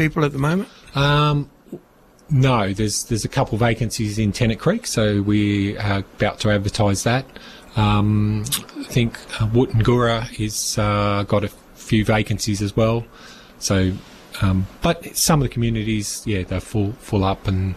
people at the moment? No, there's a couple vacancies in Tennant Creek, so we are about to advertise that. I think Wootton is got a few vacancies as well. So, but some of the communities, they're full up, and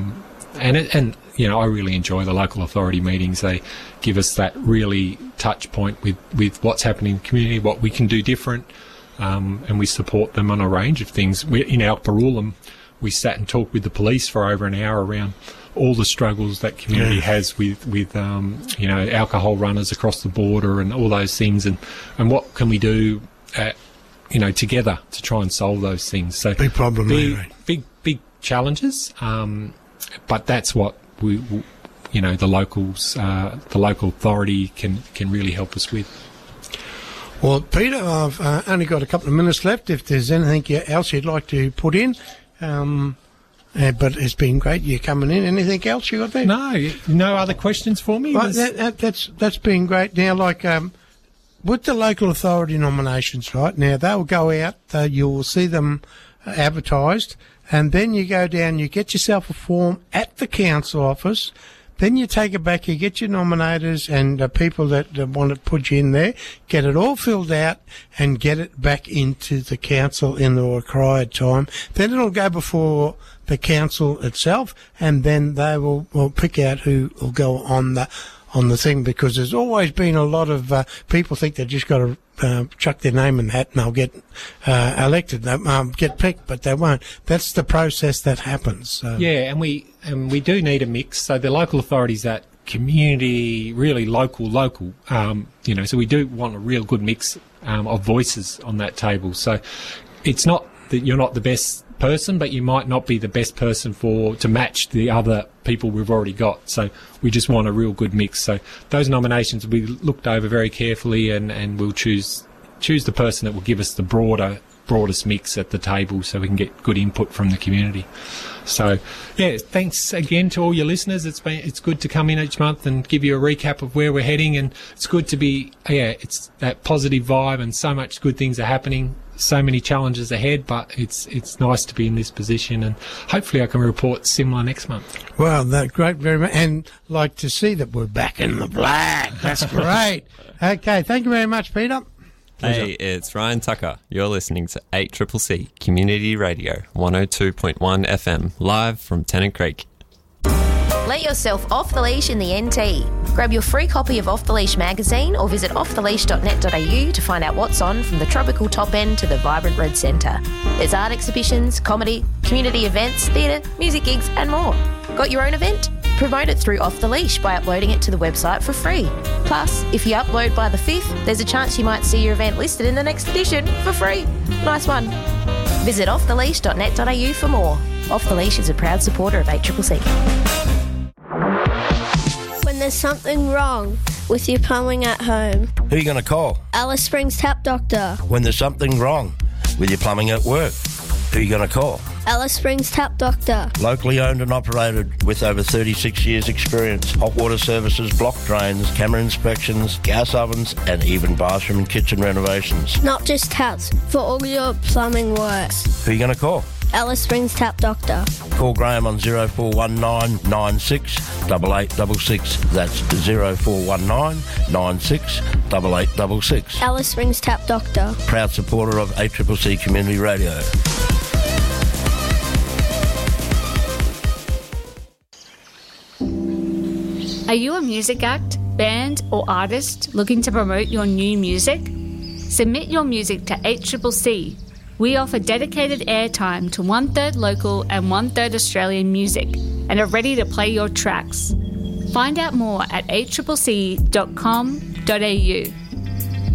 you know, I really enjoy the local authority meetings. They give us that really touch point with what's happening in the community, what we can do different, and we support them on a range of things. In Alparulam, we sat and talked with the police for over an hour around all the struggles that community has with you know, alcohol runners across the border and all those things, and what can we do, you know, together to try and solve those things. So big problem, big challenges, but that's what we you know, the local authority can really help us with. Well, Peter, I've only got a couple of minutes left. If there's anything else you'd like to put in. But it's been great you coming in. Anything else you got there? No other questions for me? Right, that's been great. Now, like with the local authority nominations, right now they'll go out. You'll see them advertised, and then you go down. You get yourself a form at the council office. Then you take it back, you get your nominators and people that want to put you in there, get it all filled out and get it back into the council in the required time. Then it'll go before the council itself, and then they will pick out who will go on the thing, because there's always been a lot of people think they just got to chuck their name in the hat and they'll get elected, get picked, but they won't. That's the process that happens. So. Yeah, and we do need a mix. So the local authorities, that community, really local, you know, so we do want a real good mix of voices on that table. So it's not that you're not the best person, but you might not be the best person to match the other people we've already got. So we just want a real good mix. So those nominations will be looked over very carefully, and we'll choose the person that will give us the broadest mix at the table, so we can get good input from the community. So yeah, thanks again to all your listeners. It's good to come in each month and give you a recap of where we're heading, and it's good to be it's that positive vibe, and so much good things are happening. So many challenges ahead, but it's nice to be in this position, and hopefully I can report similar next month. Well, that's great, very much, and like to see that we're back in the black. That's great. Okay, thank you very much, Peter. Hey, it's Ryan Tucker. You're listening to 8CCC Community Radio 102.1 FM, live from Tennant Creek. Let yourself off the leash in the NT. Grab your free copy of Off the Leash magazine or visit offtheleash.net.au to find out what's on from the tropical top end to the vibrant red centre. There's art exhibitions, comedy, community events, theatre, music gigs and more. Got your own event? Promote it through Off the Leash by uploading it to the website for free. Plus, if you upload by the 5th, there's a chance you might see your event listed in the next edition for free. Nice one. Visit offtheleash.net.au for more. Off the Leash is a proud supporter of 8CCC. When there's something wrong with your plumbing at home, who are you going to call? Alice Springs Tap Doctor. When there's something wrong with your plumbing at work, who are you going to call? Alice Springs Tap Doctor. Locally owned and operated with over 36 years experience. Hot water services, block drains, camera inspections, gas ovens and even bathroom and kitchen renovations. Not just taps, for all your plumbing works. Who are you going to call? Alice Springs Tap Doctor. Call Graham on 0419 96 8866. That's 0419 96 8866. Alice Springs Tap Doctor. Proud supporter of 8CCC Community Radio. Are you a music act, band or artist looking to promote your new music? Submit your music to 8CCC. We offer dedicated airtime to 1/3 local and 1/3 Australian music and are ready to play your tracks. Find out more at 8CCC.com.au.